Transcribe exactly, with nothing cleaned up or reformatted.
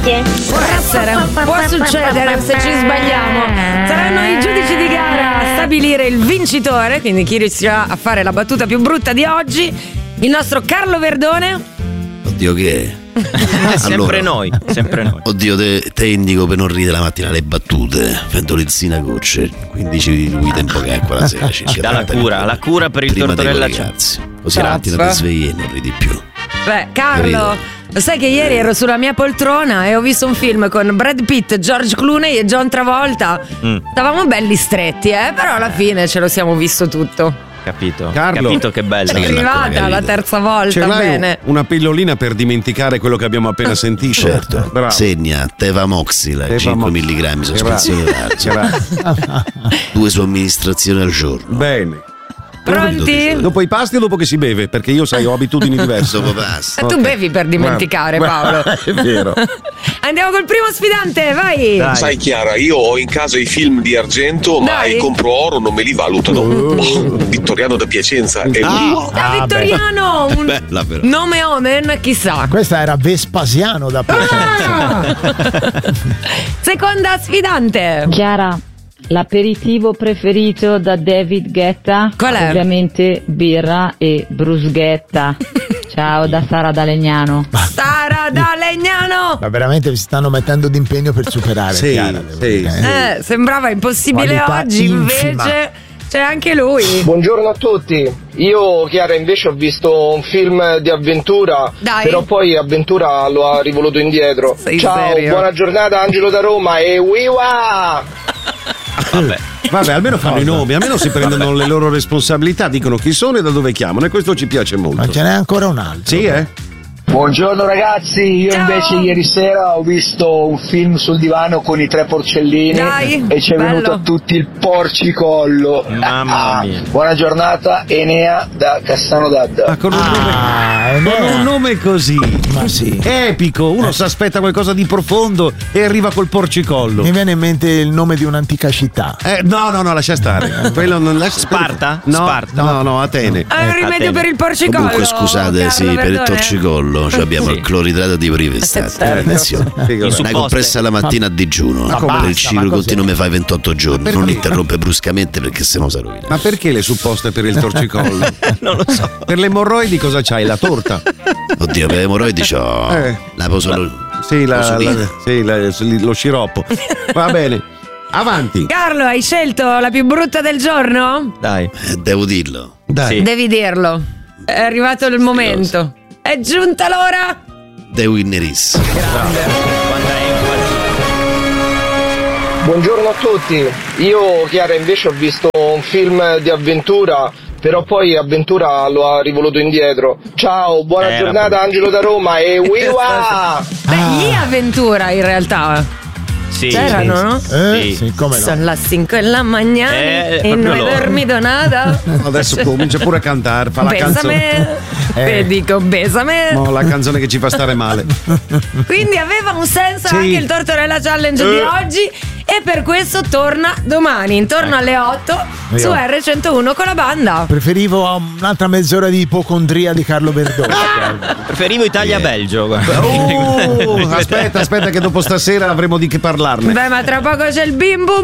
Può essere, può succedere se ci sbagliamo. Saranno i giudici di gara a stabilire il vincitore, quindi chi riuscirà a fare la battuta più brutta di oggi. Il nostro Carlo Verdone. Oddio, che è? Sempre Allora, noi, sempre noi. Oddio, te, te indico per non ridere la mattina le battute. Fendo le gocce, quindici lui tempo che è quella sera. Dà la cura, la cura per il tortorella c'è. Così la mattina ti svegli e non ridi più. Beh, Carlo, lo sai che ieri ero sulla mia poltrona e ho visto un film con Brad Pitt, George Clooney e John Travolta. Mm. Stavamo belli stretti, eh, però alla fine ce lo siamo visto tutto. Capito, Carlo, capito che bello. È arrivata la terza volta, ce l'hai bene. Una pillolina per dimenticare quello che abbiamo appena sentito? Certo. Bravo. Segna Tevamoxila, cinque milligrammi sospensione orale. Due somministrazioni al giorno. Bene. Pronti? Dopo i pasti o dopo che si beve? Perché io sai ho abitudini diverse. Dopo pasti. E tu bevi per dimenticare, Paolo. È vero. Andiamo col primo sfidante, vai. Dai. Sai Chiara, io ho in casa i film di argento, ma Dai. i compro oro non me li valutano. Oh, Vittoriano da Piacenza è Ah, da Vittoriano, un Bella, però. nome omen, chissà. Questa era Vespasiano da Piacenza. Seconda sfidante. Chiara, l'aperitivo preferito da David Guetta? Qual è? Ovviamente birra e bruschetta. Ciao da Sara da Legnano. Sara da Legnano. Ma veramente vi stanno mettendo d'impegno per superare. Sì, Chiara, devo sì, dire, eh. Eh, sembrava impossibile Qualità oggi, infima. invece c'è anche lui. Buongiorno a tutti, io Chiara invece ho visto un film di avventura, Dai. però poi avventura lo ha rivoluto indietro. Sei Ciao, serio? buona giornata, Angelo da Roma e wiwa! Vabbè. Vabbè, almeno fanno i nomi, almeno si prendono le loro responsabilità, dicono chi sono e da dove chiamano, e questo ci piace molto. Ma ce n'è ancora un altro. Sì, eh? Buongiorno ragazzi, io Ciao. invece ieri sera ho visto un film sul divano con i tre porcellini Dai, e ci è bello. venuto a tutti il porcicollo. Mamma mia. Buona giornata, Enea da Cassano d'Adda. Ah, con un, Ah, nome, con Enea. un nome così. Ma sì. Epico, uno si aspetta qualcosa di profondo e arriva col porcicollo. Mi viene in mente il nome di un'antica città. Eh, no, no, no, lascia stare. Quello non lascia Sparta? No, Sparta? no, no, Atene. È un rimedio Atene. per il porcicollo. Comunque scusate, Carlo sì, per il Verdone. torcicollo cioè abbiamo Sì. il cloridrato di privestate. Certo. Attenzione. In Una supposte. compressa la mattina a digiuno. Ma Per basta, il ciclo ma cos'è? continuo mi fai ventotto giorni. perché? Non interrompe bruscamente perché sennò si rovina. Ma perché le supposte per il torcicollo? Non lo so. Per le emorroidi cosa c'hai? La torta? Oddio, per le emorroidi c'ho Eh. la poso Sì, la, Posolina. la- sì la- lo sciroppo. Va bene. Avanti. Carlo, hai scelto la più brutta del giorno? Dai. Eh, devo dirlo. Dai. Sì. Devi dirlo. È arrivato il momento. È giunta l'ora. The Winner is. Quanta enfasi. Buongiorno a tutti, io Chiara invece ho visto un film di avventura, però poi avventura lo ha rivoluto indietro. Ciao, buona Era giornata, brutto. Angelo da Roma e wiwa! Beh, lì avventura in realtà. Sì. C'erano, sì, no? sì. Eh, Sì. sì, come no. Sono le cinque della mattina Eh, e proprio non hai loro. dormito nada. Adesso comincia pure a cantare, fa la canzone. Besame, Eh. te dico besame. No, la canzone che ci fa stare male. Quindi aveva un senso Sì. anche il Tortorella Challenge di Eh. oggi e per questo torna domani intorno alle otto su Io. erre centouno con la banda. Preferivo un'altra mezz'ora di ipocondria di Carlo Verdone. Preferivo Italia-Belgio. guarda. Oh, aspetta, aspetta che dopo stasera avremo di che parlarne. Beh, ma tra poco c'è il bim bum